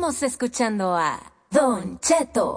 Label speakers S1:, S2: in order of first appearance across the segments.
S1: Estamos escuchando a Don Cheto.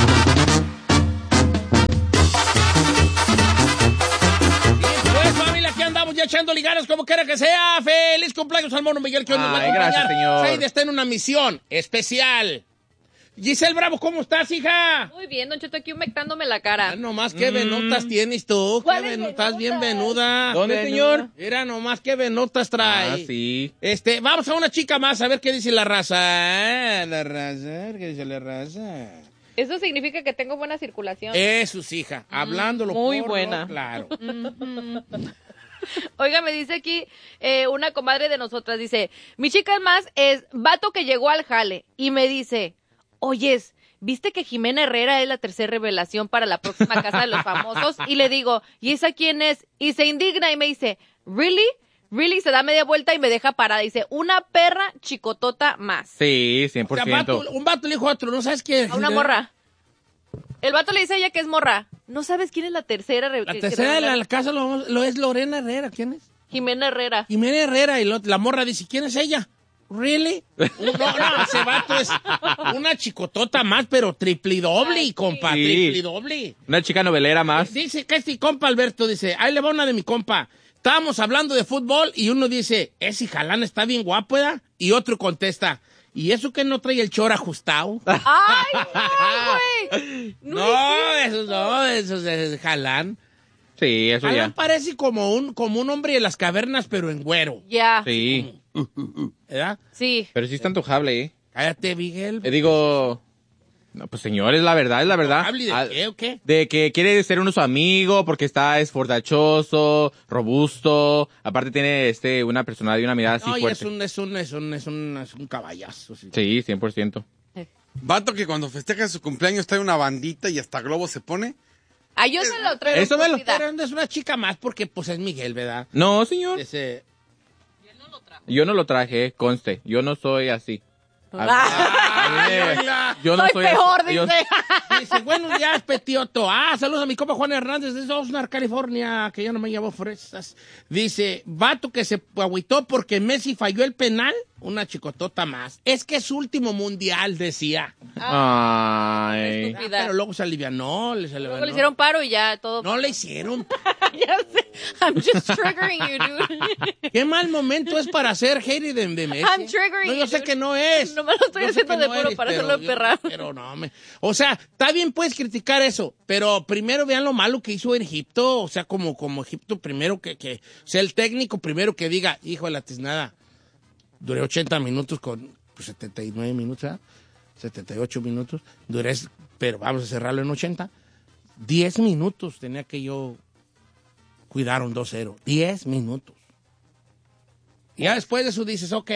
S2: Pues familia, aquí andamos ya echando liganas como quiera que sea. Feliz cumpleaños al mono Miguel, que hoy nos va a acompañar.
S3: Gracias, señor.
S2: Said está en una misión especial. Giselle Bravo, ¿cómo estás, hija?
S4: Muy bien, Don Cheto, aquí humectándome la cara.
S2: Ah, nomás qué venotas tienes tú. Estás bien venuda.
S3: ¿Dónde, señor?
S2: Mira, nomás qué venotas trae.
S3: Ah, sí.
S2: Vamos a una chica más a ver qué dice la raza. La raza, a ver qué dice la raza.
S4: Eso significa que tengo buena circulación.
S2: Eso, hija, hablándolo
S4: muy
S2: por
S4: buena.
S2: lo claro.
S4: Oiga, me dice aquí una comadre de nosotras, dice, mi chica más es vato que llegó al jale y me dice, oyes, ¿viste que Jimena Herrera es la tercera revelación para la próxima Casa de los Famosos? Y le digo, ¿y esa quién es? Y se indigna y me dice, ¿really? ¿Really? Se da media vuelta y me deja parada. Dice, una perra chicotota más.
S3: Sí, 100%.
S2: O sea, un vato le dijo a otro, ¿no sabes quién?
S4: A una morra. El vato le dice a ella que es morra. ¿No sabes quién es la tercera?
S2: La tercera de la casa lo es Lorena Herrera. ¿Quién es?
S4: Jimena Herrera.
S2: Jimena Herrera. Y la morra dice, ¿quién es ella? ¿Really? No, ese vato es una chicotota más, pero triplidoble,
S4: Ay,
S2: compa,
S3: sí.
S2: triplidoble.
S3: Una chica novelera más.
S2: Dice que este compa Alberto dice, ahí le va una de mi compa. Estábamos hablando de fútbol y uno dice, ese jalán está bien guapo, ¿verdad? Y otro contesta, ¿y eso que no trae el chor ajustado?
S4: ¡Ay, no, güey!
S2: Eso es jalán.
S3: Sí, eso
S2: Jalán
S3: ya.
S2: parece como un hombre de las cavernas, pero en güero,
S4: Ya.
S3: Sí.
S2: ¿verdad?
S4: Sí.
S3: Pero sí está antojable, ¿eh?
S2: Cállate, Miguel.
S3: Digo... No, pues señor, es la verdad, es la verdad.
S2: ¿Hable de qué o qué?
S3: De que quiere ser uno su amigo porque está esforzachoso, robusto. Aparte tiene una personalidad y una mirada así
S2: No, y
S3: fuerte.
S2: es un caballazo. Sí.
S3: Sí, 100%.
S5: Vato que cuando festeja su cumpleaños trae una bandita y hasta globo se pone.
S4: Ah, yo se lo traigo.
S3: Eso me lo-
S2: Pero es una chica más porque pues es Miguel, ¿verdad?
S3: No, señor.
S2: Ese...
S3: Yo no lo traje, conste. Yo no soy así.
S4: Ah,
S3: Yo no
S4: soy peor,
S3: yo-
S4: dice.
S2: Dice, buenos días, Petioto. Saludos a mi compa Juan Hernández de Oxnard, California, que ya no me llevó fresas. Dice, vato que se agüitó porque Messi falló el penal, una chicotota más. Es que es su último mundial, decía.
S3: Ay.
S4: Estúpida.
S2: Pero luego se alivianó,
S4: Luego le hicieron paro y ya todo.
S2: No le hicieron.
S4: Ya sé. I'm just triggering you, dude.
S2: Qué mal momento es para hacer hater de Messi.
S4: I'm triggering
S2: No, yo
S4: you,
S2: sé
S4: dude.
S2: que no es.
S4: No me lo estoy
S2: Yo sé
S4: haciendo
S2: que
S4: de
S2: no
S4: puro
S2: eres,
S4: para
S2: pero
S4: hacerlo emperrar.
S2: Pero no, o sea, está bien puedes criticar eso, pero primero vean lo malo que hizo en Egipto, o sea, como Egipto primero o sea, el técnico primero que diga, hijo de la tiznada, duré 80 minutos con 79 minutos, ¿verdad? 78 minutos, pero vamos a cerrarlo en 80. 10 minutos tenía que yo cuidar un 2-0. 10 minutos. Y ya después de eso dices, ok,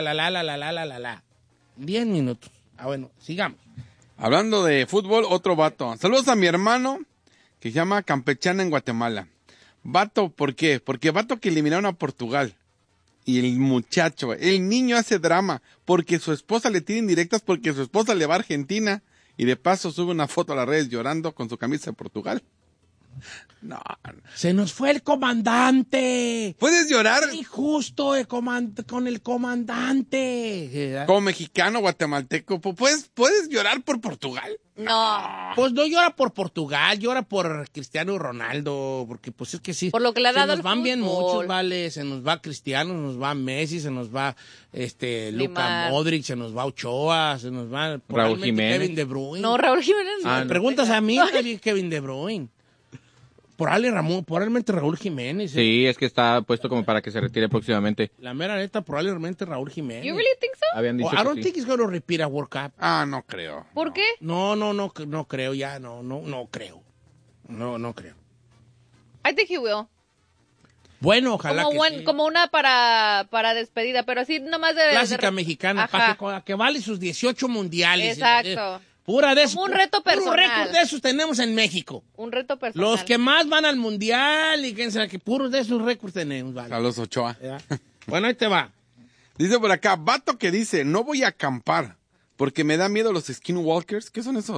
S2: la. 10 minutos. Bueno, sigamos.
S5: Hablando de fútbol, otro vato. Saludos a mi hermano que se llama Campechana en Guatemala. Vato, ¿por qué? Porque vato que eliminaron a Portugal. Y el muchacho, el niño hace drama porque su esposa le tira indirectas porque su esposa le va a Argentina. Y de paso sube una foto a las redes llorando con su camisa de Portugal. No.
S2: Se nos fue el comandante.
S5: ¿Puedes llorar
S2: Injusto con el comandante.
S5: como mexicano guatemalteco? ¿Puedes llorar por Portugal?
S4: No.
S2: Pues no llora por Portugal, llora por Cristiano Ronaldo, porque pues es que sí.
S4: Por lo que le ha
S2: se
S4: dado
S2: nos
S4: el
S2: van bien
S4: fútbol.
S2: muchos, vale, se nos va Cristiano, se nos va Messi, se nos va Luka
S4: Neymar.
S2: Modric, se nos va Ochoa, se nos va
S3: Raúl
S2: probablemente
S3: Jiménez.
S2: Kevin De Bruyne.
S4: No, Raúl Jiménez.
S2: Me
S4: no.
S2: preguntas a mí, Kevin De Bruyne. Probablemente Raúl Jiménez.
S3: Sí, es que está puesto como para que se retire próximamente.
S2: La mera neta, probablemente Raúl Jiménez.
S4: You really think so?
S3: Habían dicho
S2: I don't
S3: que
S2: think
S3: sí.
S2: he's going to repeat a World Cup.
S5: No creo.
S4: ¿Por qué?
S2: No creo ya, no creo. No creo.
S4: I think he will.
S2: Bueno, ojalá
S4: Como,
S2: que sí.
S4: como una para despedida, pero así nomás de...
S2: Clásica mexicana,
S4: Ajá.
S2: para que vale sus 18 mundiales.
S4: Exacto.
S2: Pura de esos.
S4: Como un reto
S2: puro
S4: personal.
S2: récord de esos tenemos en México.
S4: Un reto personal.
S2: Los que más van al mundial y quién sabe que puros de esos récords tenemos, vale.
S5: A los Ochoa.
S2: ¿Ya? Bueno, ahí te va.
S5: Dice por acá, vato que dice, no voy a acampar porque me da miedo los skinwalkers. ¿Qué son esos?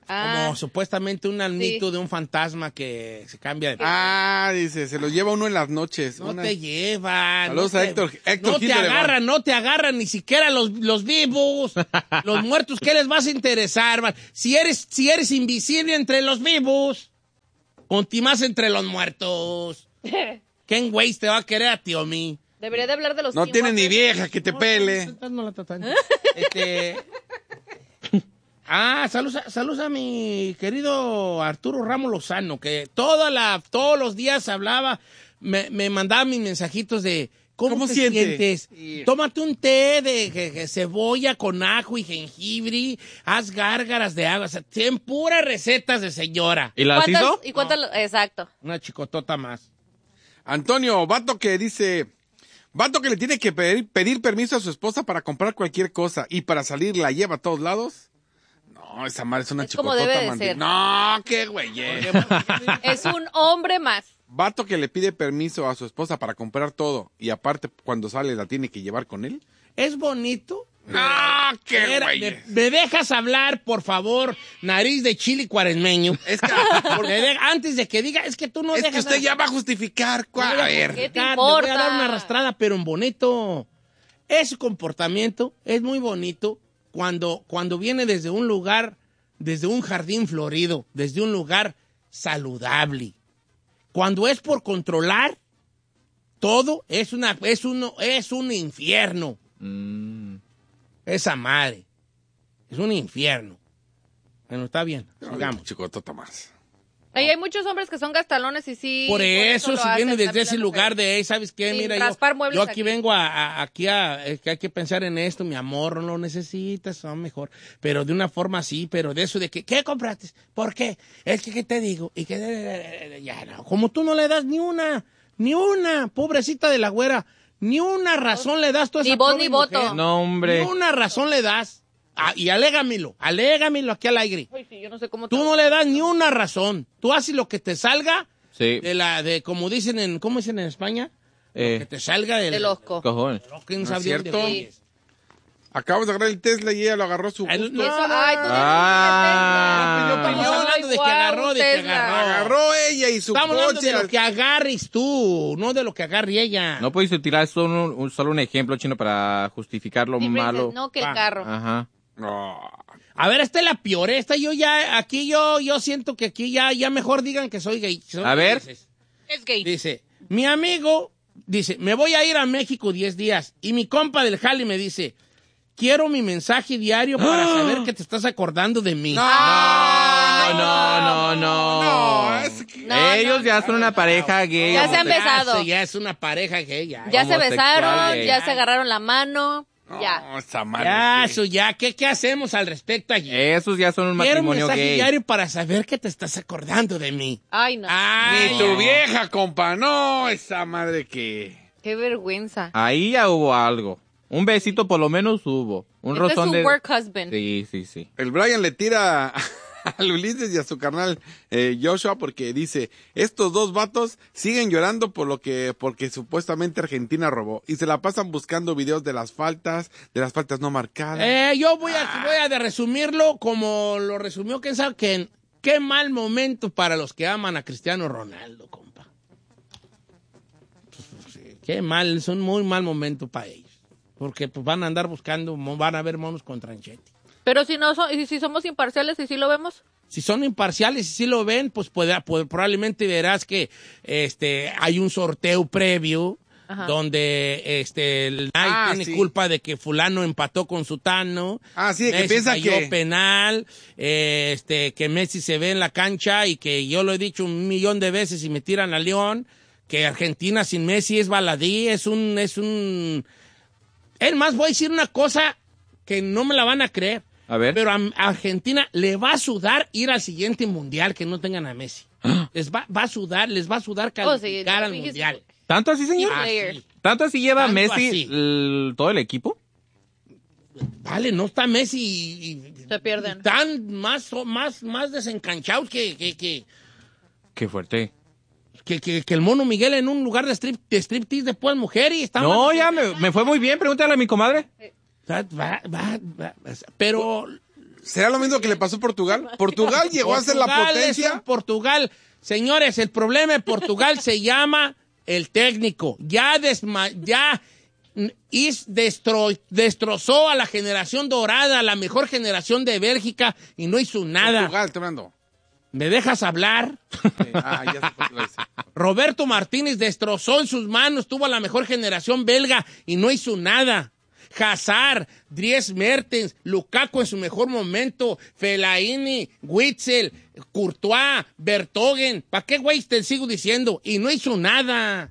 S2: Como supuestamente un mito de un fantasma que se cambia de...
S5: Dice, se lo lleva uno en las noches.
S2: No te llevan.
S5: Saludos
S2: no
S5: a
S2: te-
S5: Héctor
S2: No te
S5: Gil de
S2: agarran, no te agarran ni siquiera los vivos. Los muertos, ¿qué les vas a interesar, man? Si eres invisible entre los vivos, conti más entre los muertos. ¿Quién güey te va a querer a ti o mí?
S4: Debería de hablar de los
S5: No tiene ni
S4: Skinwalkers.
S5: vieja que te pele.
S2: No la tratan. Saludos a mi querido Arturo Ramos Lozano, que todos los días hablaba, me mandaba mis mensajitos de ¿cómo te sientes? Tómate un té de cebolla con ajo y jengibre, haz gárgaras de agua, o sea, tienen puras recetas de señora.
S3: ¿Y las hizo?
S4: ¿Y cuántas? Exacto.
S2: Una chicotota más.
S5: Antonio, vato que le tiene que pedir permiso a su esposa para comprar cualquier cosa y para salir la lleva a todos lados. No, esa madre es una
S4: Es como
S5: chicotota,
S4: debe de
S5: mandi-
S4: ser.
S5: No, qué güey.
S4: Es un hombre más.
S5: Vato que le pide permiso a su esposa para comprar todo y aparte cuando sale la tiene que llevar con él.
S2: Es bonito.
S5: No, qué
S2: Mira,
S5: güey.
S2: me dejas hablar, por favor, nariz de chile cuaresmeño.
S5: Es que,
S2: Antes de que diga, es que tú no
S5: es que
S2: dejas
S5: usted ya va a justificar. A ver.
S4: ¿Qué te
S2: Le voy a
S4: importa?
S2: dar una arrastrada, pero en bonito. Ese comportamiento es muy bonito cuando viene desde un lugar, desde un jardín florido, desde un lugar saludable. Cuando es por controlar, todo es un infierno. Esa madre. Es un infierno. Bueno, está bien. Sigamos.
S5: Chicotota más.
S4: Ahí hay muchos hombres que son gastalones y sí.
S2: Por eso,
S4: lo
S2: si
S4: hacen,
S2: viene desde
S4: también
S2: ese
S4: las
S2: lugar
S4: mujeres.
S2: de, ¿sabes qué?
S4: Sin
S2: Mira,
S4: raspar muebles
S2: yo aquí
S4: aquí.
S2: vengo que hay que pensar en esto, mi amor, no lo necesitas, son mejor. Pero de una forma así, pero de eso de que, ¿qué compraste? ¿Por qué? Es que, ¿qué te digo? Y que, ya no, como tú no le das ni una, pobrecita de la güera, ni una razón le das tú a esa
S4: Ni voz
S2: pobre
S4: ni
S2: mujer.
S4: voto.
S3: No, hombre.
S2: Ni una razón le das. Y alégamelo aquí al aire.
S4: Ay, sí, yo no sé cómo
S2: Tú no le das ni una razón. Tú haces lo que te salga
S3: Sí.
S2: como dicen ¿cómo dicen en España? Lo que te salga
S4: de loco.
S3: Cojones.
S2: ¿Quién
S5: ¿No
S2: sabe
S5: es
S2: dónde
S5: cierto?
S2: oyes?
S5: Acabamos de agarrar el Tesla y ella lo agarró a su
S2: Ay,
S5: gusto.
S2: no,
S4: Eso,
S2: no,
S4: ay, tú
S3: Ah.
S4: tienes
S2: Estamos hablando de que agarró,
S5: Agarró ella y su
S2: Estamos hablando
S5: coche.
S2: de lo que agarres tú, no de lo que agarre ella.
S3: No puedes utilizar solo un ejemplo, Chino, para justificar lo malo.
S4: No, que el
S2: Ah.
S4: carro.
S3: Ajá.
S5: No.
S2: A ver, esta es la peor. Esta yo siento que aquí ya mejor digan que soy gay.
S3: A ver.
S4: Es gay.
S2: Dice, mi amigo, me voy a ir a México 10 días. Y mi compa del jali me dice, quiero mi mensaje diario para saber que te estás acordando de mí.
S3: No.
S5: No, es que-
S4: No,
S3: Ellos
S4: no,
S3: ya son una pareja gay.
S4: Ya se han
S3: homosexual.
S4: besado.
S2: Ya es una pareja gay. Ya
S4: Ya se
S3: homosexual,
S4: besaron,
S3: gay.
S4: ya se agarraron la mano. Ya.
S5: No, esa madre.
S2: Ya,
S5: que-
S2: eso ya. ¿Qué hacemos al respecto allí?
S3: Esos ya son un
S2: Quiero un
S3: matrimonio
S2: mensaje
S3: gay.
S2: diario para saber que te estás acordando de mí.
S4: Ay, no.
S2: Ay,
S5: Ni tu vieja, compa. No, esa madre que...
S4: Qué vergüenza.
S3: Ahí ya hubo algo. Un besito por lo menos hubo. Un
S4: Este es
S3: rozón
S4: su
S3: de...
S4: work husband.
S3: Sí.
S5: El Brian le tira al Ulises y a su carnal Joshua porque dice, estos dos vatos siguen llorando porque supuestamente Argentina robó y se la pasan buscando videos de las faltas no marcadas.
S2: Yo voy a de resumirlo como lo resumió quién sabe quién. Qué mal momento para los que aman a Cristiano Ronaldo, compa. Sí, qué mal, es un muy mal momento para ellos. Porque pues van a andar buscando, van a ver monos con tranchete.
S4: Pero si somos imparciales y si lo vemos.
S2: Si son imparciales y si lo ven, pues probablemente verás que hay un sorteo previo.
S4: Ajá.
S2: Donde nadie tiene
S5: sí.
S2: culpa de que fulano empató con sutano.
S5: Sí, de que
S2: Messi
S5: piensa
S2: falló
S5: que...
S2: penal, que Messi se ve en la cancha y que yo lo he dicho 1,000,000 de veces y me tiran a León, que Argentina sin Messi es baladí, es un... Es más, voy a decir una cosa que no me la van a creer.
S3: A ver.
S2: Pero a Argentina le va a sudar ir al siguiente mundial que no tengan a Messi. Les va a sudar calificar al
S4: fíjese.
S2: mundial.
S3: ¿Tanto así, señor?
S2: Ah,
S4: player.
S2: sí.
S3: ¿Tanto así lleva
S2: Tanto
S3: Messi
S2: así.
S3: todo el equipo?
S2: Vale, no está Messi y
S4: Se pierden.
S2: están más desencanchados que
S3: Qué fuerte.
S2: el mono Miguel en un lugar de striptease de pues mujer y está
S3: No,
S2: más-
S3: ya me fue muy bien. Pregúntale a mi comadre.
S2: Pero
S5: ¿Será lo mismo que le pasó a Portugal? Portugal llegó a ser la potencia.
S2: Portugal, señores, el problema de Portugal se llama el técnico. Destrozó a la generación dorada, a la mejor generación de Bélgica y no hizo nada.
S5: Portugal, estoy hablando.
S2: ¿Me dejas hablar?
S5: Ya sé por qué lo dice.
S2: Roberto Martínez destrozó en sus manos, tuvo a la mejor generación belga y no hizo nada. Hazard, Dries Mertens, Lukaku en su mejor momento, Fellaini, Witsel, Courtois, Vertonghen. ¿Para qué güey te sigo diciendo? Y no hizo nada.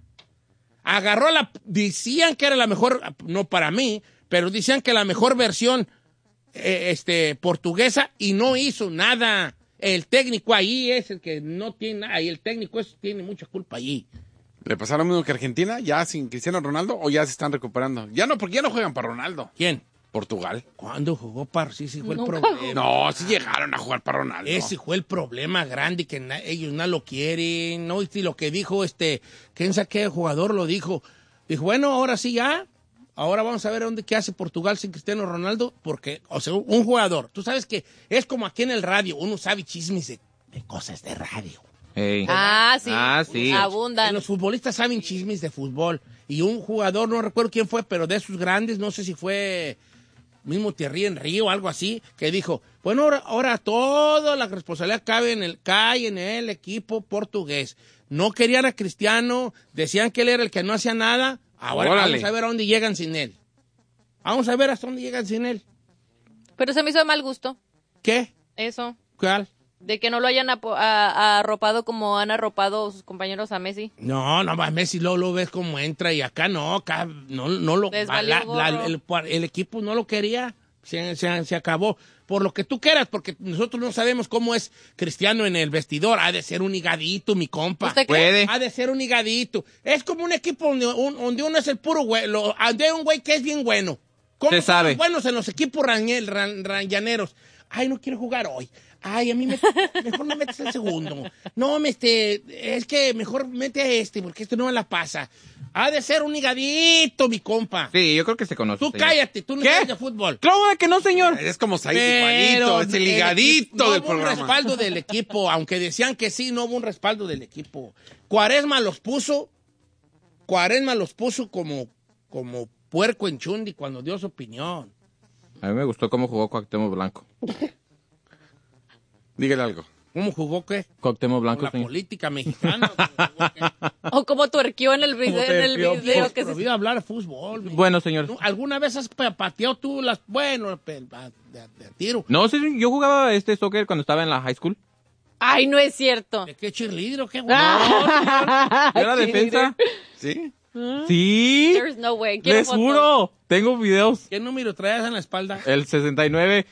S2: Decían que era la mejor, no para mí, pero decían que la mejor versión portuguesa y no hizo nada. El técnico ahí es el que no tiene nada y el técnico tiene mucha culpa allí.
S5: ¿Le pasó lo mismo que Argentina, ya sin Cristiano Ronaldo, o ya se están recuperando? Ya no, porque ya no juegan para Ronaldo.
S2: ¿Quién?
S5: Portugal.
S2: ¿Cuándo jugó para? Sí fue el
S4: Nunca
S2: problema.
S5: No, sí llegaron a jugar para Ronaldo.
S2: Ese fue el problema grande, que ellos no lo quieren, ¿no? Y lo que dijo ¿quién sabe qué jugador lo dijo? Dijo, bueno, ahora sí ya, ahora vamos a ver qué hace Portugal sin Cristiano Ronaldo, porque, o sea, un jugador, tú sabes que es como aquí en el radio, uno sabe chismes de cosas de radio.
S3: Hey.
S4: Sí. Abundan.
S2: Los futbolistas saben chismes de fútbol. Y un jugador, no recuerdo quién fue, pero de esos grandes, no sé si fue mismo Thierry Henry o algo así, que dijo, bueno, ahora toda la responsabilidad cae en el equipo portugués. No querían a Cristiano, decían que él era el que no hacía nada. Ahora vamos a ver a dónde llegan sin él. Vamos a ver hasta dónde llegan sin él.
S4: Pero se me hizo de mal gusto.
S2: ¿Qué?
S4: Eso.
S2: ¿Cuál?
S4: De que no lo hayan arropado como han arropado sus compañeros a Messi.
S2: No, Messi lo ves como entra y acá no lo... El equipo no lo quería, se acabó. Por lo que tú quieras, porque nosotros no sabemos cómo es Cristiano en el vestidor. Ha de ser un higadito, mi compa.
S4: ¿Usted
S3: puede?
S2: Ha de ser un higadito. Es como un equipo donde uno es el puro güey, donde hay un güey que es bien bueno. ¿Cómo
S3: se sabe?
S2: Son buenos en los equipos llaneros. Ay, no quiero jugar hoy. Ay, a mí mejor no metes el segundo. No, es que mejor mete a porque no me la pasa. Ha de ser un higadito, mi compa.
S3: Sí, yo creo que se conoce.
S2: Tú
S3: señor.
S2: cállate, tú no sabes de fútbol.
S3: Claro que no, señor.
S5: Es como Said igualito, es el higadito del programa.
S2: No hubo un respaldo del equipo, aunque decían que sí, no hubo un respaldo del equipo. Cuaresma los puso como puerco en Chundi cuando dio su opinión.
S3: A mí me gustó cómo jugó Cuauhtémoc Blanco.
S5: Dígale algo.
S2: ¿Cómo jugó qué?
S3: Cuauhtémoc Blanco,
S2: Con la
S3: señor.
S2: política mexicana.
S4: O como tuerqueó en el video. Que
S2: Prohibido hablar de fútbol.
S3: Bueno, señor.
S2: ¿Alguna vez has pateado tú las... Bueno, de tiro?
S3: No, sí, yo jugaba soccer cuando estaba en la high school.
S4: Ay, no es cierto.
S2: ¿De qué cheerleader o qué? Güey?
S3: Yo era defensa.
S5: ¿Sí?
S3: Sí.
S4: There's no way. Quiero
S3: Les
S4: fotos.
S3: juro. Tengo videos.
S2: ¿Qué número traías en la espalda?
S3: El 69.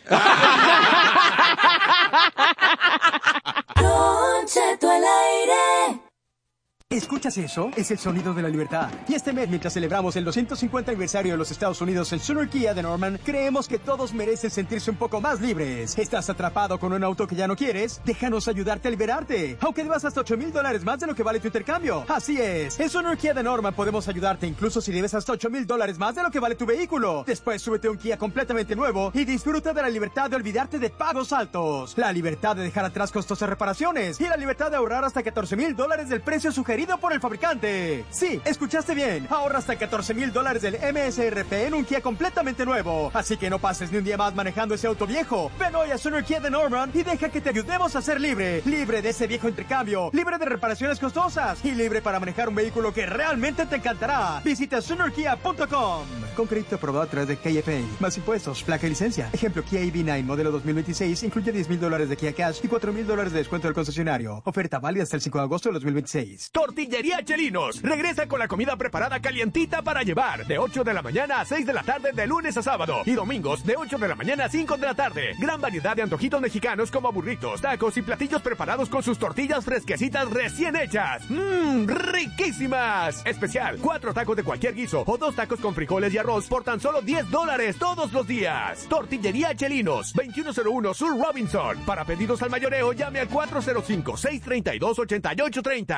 S1: Don Cheto al aire.
S6: ¿Escuchas eso? Es el sonido de la libertad. Y este mes, mientras celebramos el 250 aniversario de los Estados Unidos en Sooner Kia de Norman, creemos que todos merecen sentirse un poco más libres. ¿Estás atrapado con un auto que ya no quieres? Déjanos ayudarte a liberarte, aunque debas hasta $8,000 más de lo que vale tu intercambio. Así es. En Sooner Kia de Norman podemos ayudarte incluso si debes hasta $8,000 más de lo que vale tu vehículo. Después súbete a un Kia completamente nuevo y disfruta de la libertad de olvidarte de pagos altos, la libertad de dejar atrás costosas reparaciones y la libertad de ahorrar hasta $14,000 del precio sugerido por el fabricante. Sí, escuchaste bien. Ahorra hasta $14,000 del MSRP en un Kia completamente nuevo. Así que no pases ni un día más manejando ese auto viejo. Ven hoy a Sooner Kia de Norman y deja que te ayudemos a ser libre. Libre de ese viejo intercambio, libre de reparaciones costosas y libre para manejar un vehículo que realmente te encantará. Visita SoonerKia.com. Con crédito aprobado a través de KFA. Más impuestos, placa y licencia. Ejemplo, Kia EV9 modelo 2026 incluye $10,000 de Kia Cash y $4,000 de descuento del concesionario. Oferta válida hasta el 5 de agosto de 2026.
S7: Tortillería Chelinos. Regresa con la comida preparada calientita para llevar. De 8 de la mañana a 6 de la tarde de lunes a sábado. Y domingos de 8 de la mañana a 5 de la tarde. Gran variedad de antojitos mexicanos como burritos, tacos y platillos preparados con sus tortillas fresquecitas recién hechas. ¡Riquísimas! Especial, 4 tacos de cualquier guiso o 2 tacos con frijoles y arroz por tan solo $10 todos los días. Tortillería Chelinos, 2101 Sur Robinson. Para pedidos al mayoreo, llame al 405-632-8830.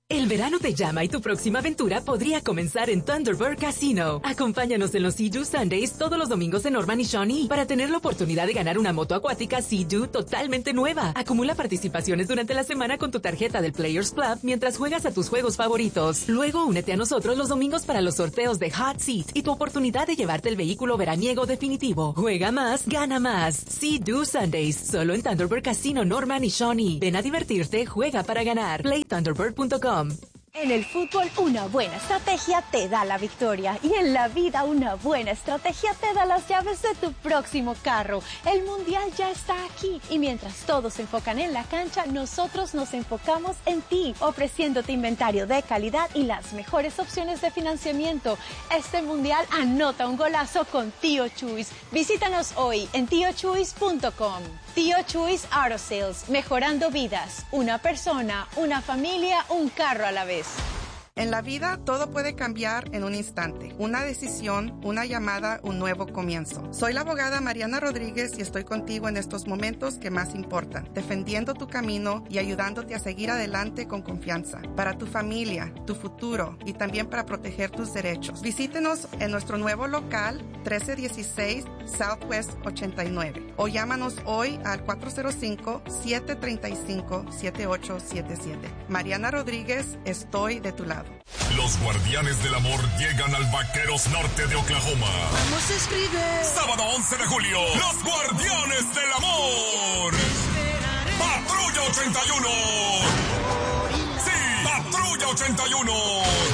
S8: El verano te llama y tu próxima aventura podría comenzar en Thunderbird Casino. Acompáñanos en los Sea-Doo Sundays todos los domingos de Norman y Shawnee para tener la oportunidad de ganar una moto acuática Sea-Doo totalmente nueva. Acumula participaciones durante la semana con tu tarjeta del Players Club mientras juegas a tus juegos favoritos. Luego únete a nosotros los domingos para los sorteos de Hot Seat y tu oportunidad de llevarte el vehículo veraniego definitivo. Juega más, gana más. Sea-Doo Sundays, solo en Thunderbird Casino Norman y Shawnee. Ven a divertirte, juega para ganar. PlayThunderbird.com.
S9: En el fútbol, una buena estrategia te da la victoria. Y en la vida, una buena estrategia te da las llaves de tu próximo carro. El Mundial ya está aquí. Y mientras todos se enfocan en la cancha, nosotros nos enfocamos en ti, ofreciéndote inventario de calidad y las mejores opciones de financiamiento. Este Mundial anota un golazo con Tío Chuys. Visítanos hoy en tiochuys.com. Tío Chuys Auto Sales, mejorando vidas. Una persona, una familia, un carro a la vez.
S10: En la vida todo puede cambiar en un instante. Una decisión, una llamada, un nuevo comienzo. Soy la abogada Mariana Rodríguez y estoy contigo en estos momentos que más importan, defendiendo tu camino y ayudándote a seguir adelante con confianza. Para tu familia, tu futuro y también para proteger tus derechos. Visítenos en nuestro nuevo local 1316 Southwest 89 o llámanos hoy al 405-735-7877. Mariana Rodríguez, estoy de tu lado.
S11: Los Guardianes del Amor llegan al Vaqueros Norte de Oklahoma.
S1: ¿Cómo se escribe?
S11: Sábado 11 de julio, los Guardianes del Amor. Patrulla 81. Sí, Patrulla 81.